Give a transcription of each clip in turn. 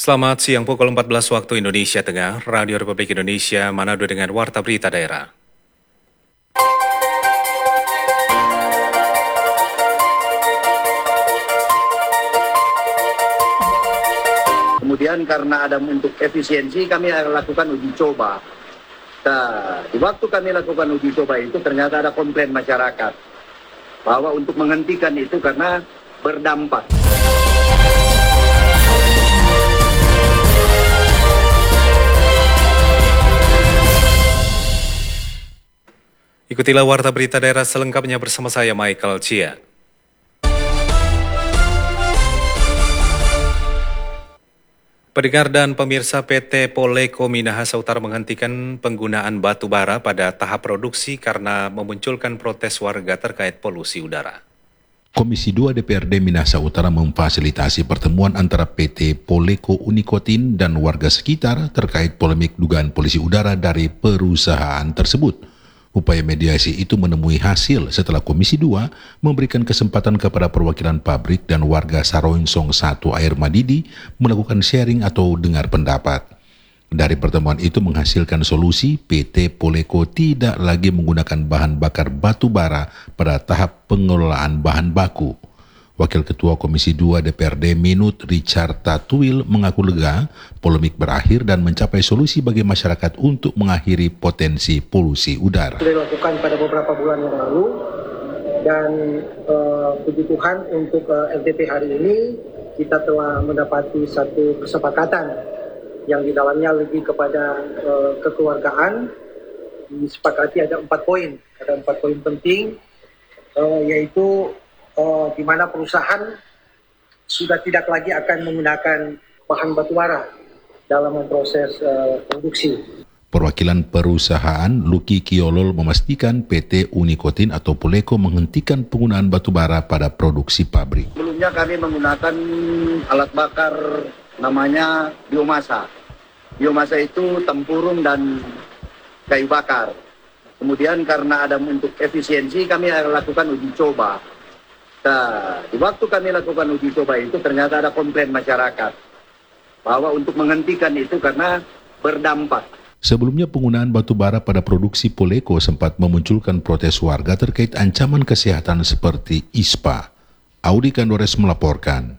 Selamat siang pukul 14 waktu Indonesia Tengah, Radio Republik Indonesia Manado dengan Warta Berita Daerah. Kemudian karena ada untuk efisiensi kami lakukan uji coba. Nah, di waktu kami lakukan uji coba itu ternyata ada komplain masyarakat bahwa untuk menghentikan itu karena berdampak. Ikutilah Warta Berita Daerah selengkapnya bersama saya Michael Chia. Pendengar dan pemirsa, PT Poleko Minahasa Utara menghentikan penggunaan batu bara pada tahap produksi karena memunculkan protes warga terkait polusi udara. Komisi 2 DPRD Minahasa Utara memfasilitasi pertemuan antara PT Poleko Unikotin dan warga sekitar terkait polemik dugaan polusi udara dari perusahaan tersebut. Upaya mediasi itu menemui hasil setelah Komisi 2 memberikan kesempatan kepada perwakilan pabrik dan warga Saroingsong 1 Air Madidi melakukan sharing atau dengar pendapat. Dari pertemuan itu menghasilkan solusi PT Poleko tidak lagi menggunakan bahan bakar batu bara pada tahap pengelolaan bahan baku. Wakil Ketua Komisi 2 DPRD Minut Richard Tatuil mengaku lega polemik berakhir dan mencapai solusi bagi masyarakat untuk mengakhiri potensi polusi udara. Sudah dilakukan pada beberapa bulan yang lalu dan puji Tuhan untuk LTP hari ini kita telah mendapati satu kesepakatan yang di dalamnya lebih kepada kekeluargaan. Disepakati ada 4 poin, ada 4 poin penting yaitu di mana perusahaan sudah tidak lagi akan menggunakan bahan batu bara dalam proses produksi. Perwakilan perusahaan Luki Kiolol memastikan PT Unikotin atau Poleko menghentikan penggunaan batu bara pada produksi pabrik. Sebelumnya kami menggunakan alat bakar namanya biomasa. Biomasa itu tempurung dan kayu bakar. Kemudian karena ada untuk efisiensi kami lakukan uji coba. Nah, di waktu kami lakukan uji coba itu ternyata ada komplain masyarakat bahwa untuk menghentikan itu karena berdampak. Sebelumnya penggunaan batu bara pada produksi Poleko sempat memunculkan protes warga terkait ancaman kesehatan seperti ISPA. Audi Kandores melaporkan.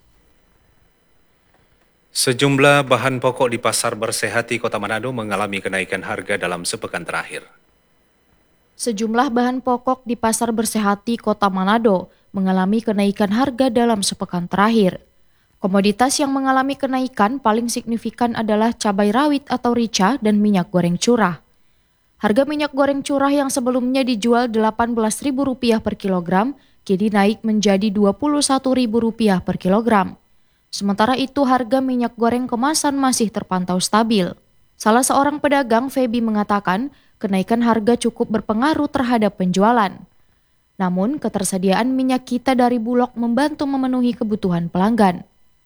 Sejumlah bahan pokok di Pasar Bersehati Kota Manado mengalami kenaikan harga dalam sepekan terakhir. Sejumlah bahan pokok di Pasar Bersehati Kota Manado mengalami kenaikan harga dalam sepekan terakhir. Komoditas yang mengalami kenaikan paling signifikan adalah cabai rawit atau rica dan minyak goreng curah. Harga minyak goreng curah yang sebelumnya dijual Rp18.000 per kilogram, kini naik menjadi Rp21.000 per kilogram. Sementara itu harga minyak goreng kemasan masih terpantau stabil. Salah seorang pedagang, Feby, mengatakan kenaikan harga cukup berpengaruh terhadap penjualan. Namun, ketersediaan minyak kita dari Bulog membantu memenuhi kebutuhan pelanggan.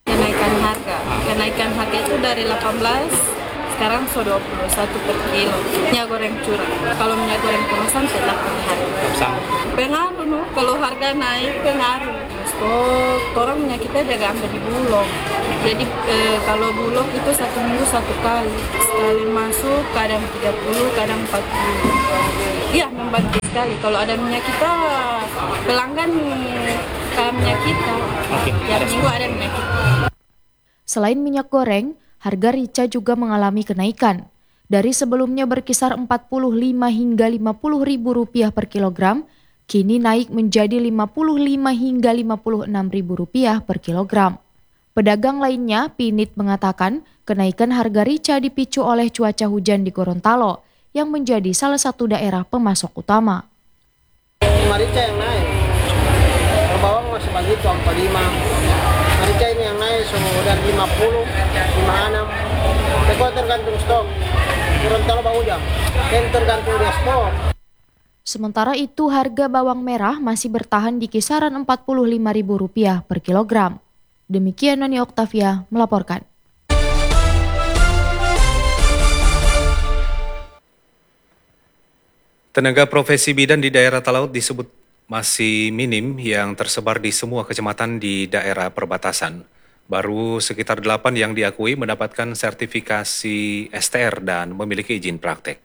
Kenaikan harga itu dari 18, sekarang sudah 21 per kilo. Minyak goreng curah. Kalau minyak goreng kemasan tetap harga. Pengaruh, kalau harga naik pengaruh. Stok, orang minyak kita jaga ambil di Bulog. Jadi kalau Bulog itu 1 minggu 1 kali. Sekali masuk kadang 30, kadang 40. Iya, membantu sekali. Kalau ada minyak kita, pelanggan minyak kita. Tiap minggu ada minyak kita. Selain minyak goreng, harga rica juga mengalami kenaikan. Dari sebelumnya berkisar Rp45 hingga Rp50.000 per kilogram, kini naik menjadi Rp55 hingga Rp56.000 per kilogram. Pedagang lainnya, Pinit, mengatakan kenaikan harga rica dipicu oleh cuaca hujan di Gorontalo, yang menjadi salah satu daerah pemasok utama. Rica yang naik, bawang masih begitu 45. Rica ini yang naik sudah 50, 56. Itu tergantung stok. Gorontalo bau hujan, yang tergantung dia stok. Sementara itu harga bawang merah masih bertahan di kisaran Rp45.000 per kilogram. Demikian Noni Oktavia melaporkan. Tenaga profesi bidan di daerah Talaut disebut masih minim yang tersebar di semua kecamatan di daerah perbatasan. Baru sekitar 8 yang diakui mendapatkan sertifikasi STR dan memiliki izin praktek.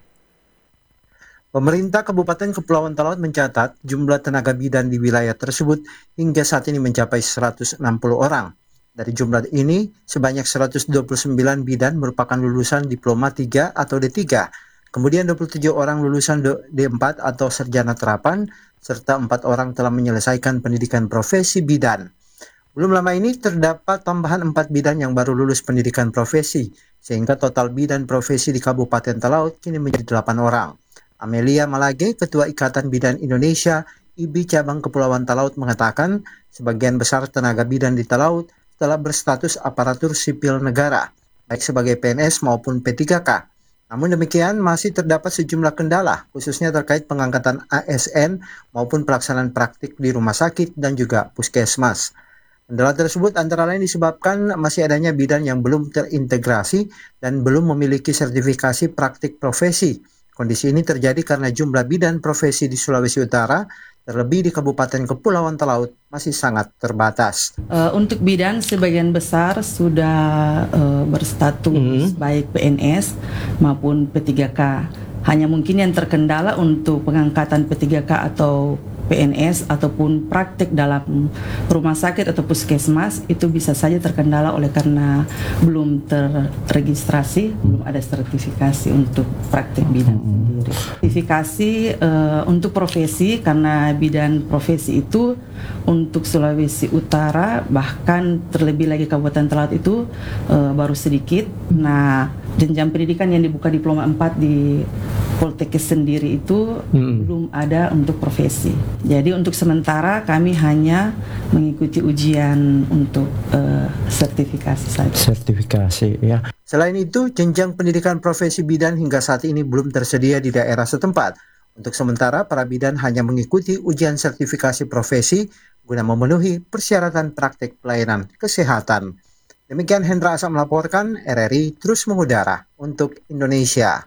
Pemerintah Kabupaten Kepulauan Talaut mencatat jumlah tenaga bidan di wilayah tersebut hingga saat ini mencapai 160 orang. Dari jumlah ini, sebanyak 129 bidan merupakan lulusan diploma 3 atau D3, kemudian 27 orang lulusan D4 atau sarjana terapan, serta 4 orang telah menyelesaikan pendidikan profesi bidan. Belum lama ini terdapat tambahan 4 bidan yang baru lulus pendidikan profesi, sehingga total bidan profesi di Kabupaten Talaut kini menjadi 8 orang. Amelia Malage, Ketua Ikatan Bidan Indonesia, IBI Cabang Kepulauan Talaut mengatakan, sebagian besar tenaga bidan di Talaut telah berstatus aparatur sipil negara, baik sebagai PNS maupun P3K. Namun demikian, masih terdapat sejumlah kendala, khususnya terkait pengangkatan ASN maupun pelaksanaan praktik di rumah sakit dan juga puskesmas. Kendala tersebut antara lain disebabkan masih adanya bidan yang belum terintegrasi dan belum memiliki sertifikasi praktik profesi. Kondisi ini terjadi karena jumlah bidan profesi di Sulawesi Utara, terlebih di Kabupaten Kepulauan Talaut, masih sangat terbatas. Untuk bidan sebagian besar sudah berstatus baik PNS maupun P3K. Hanya mungkin yang terkendala untuk pengangkatan P3K atau PNS ataupun praktik dalam rumah sakit atau puskesmas itu bisa saja terkendala oleh karena belum terregistrasi, belum ada sertifikasi untuk praktik bidan sendiri. Sertifikasi untuk profesi, karena bidan profesi itu untuk Sulawesi Utara bahkan terlebih lagi Kabupaten Talaut itu baru sedikit. Nah, jenjang pendidikan yang dibuka diploma 4 di Poltekkes sendiri itu belum ada untuk profesi. Jadi untuk sementara kami hanya mengikuti ujian untuk sertifikasi saja. Sertifikasi, ya. Selain itu, jenjang pendidikan profesi bidan hingga saat ini belum tersedia di daerah setempat. Untuk sementara, para bidan hanya mengikuti ujian sertifikasi profesi guna memenuhi persyaratan praktik pelayanan kesehatan. Demikian Hendra Asa melaporkan, RRI terus mengudara untuk Indonesia.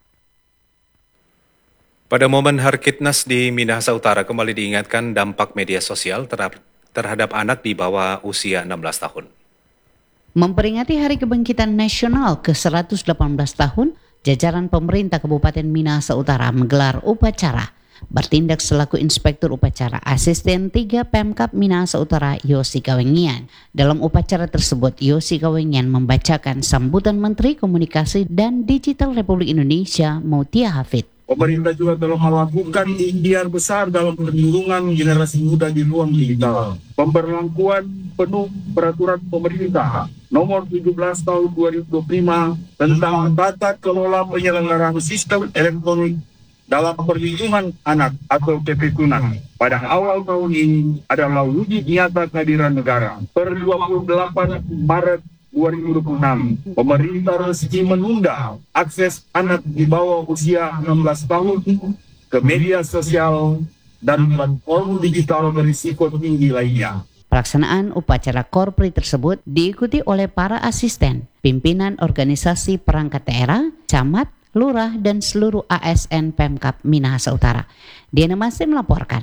Pada momen Harkitnas di Minahasa Utara kembali diingatkan dampak media sosial terhadap anak di bawah usia 16 tahun. Memperingati Hari Kebangkitan Nasional ke-118 tahun, jajaran pemerintah Kabupaten Minahasa Utara menggelar upacara. Bertindak selaku Inspektur Upacara Asisten 3 Pemkab Minahasa Utara Yosi Kawengian. Dalam upacara tersebut, Yosi Kawengian membacakan sambutan Menteri Komunikasi dan Digital Republik Indonesia Mutia Hafid. Pemerintah juga telah melakukan ikhtiar besar dalam perlindungan generasi muda di ruang digital. Pemberlakuan penuh peraturan pemerintah nomor 17 tahun 2025 tentang tata kelola penyelenggaraan sistem elektronik dalam perlindungan anak atau TPKUNAK pada awal tahun ini adalah wujud nyata kehadiran negara. Per 28 Maret 2026, pemerintah resmi menunda akses anak di bawah usia 16 tahun ke media sosial dan platform digital berisiko tinggi lainnya. Pelaksanaan upacara korpri tersebut diikuti oleh para asisten, pimpinan organisasi perangkat daerah, camat, lurah, dan seluruh ASN Pemkab Minahasa Utara. Diana Masih melaporkan.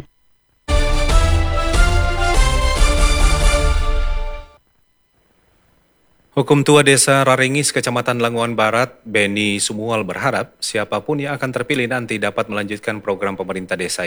Hukum Tua Desa Raringis, Kecamatan Languan Barat, Beni Sumual berharap siapapun yang akan terpilih nanti dapat melanjutkan program pemerintah desa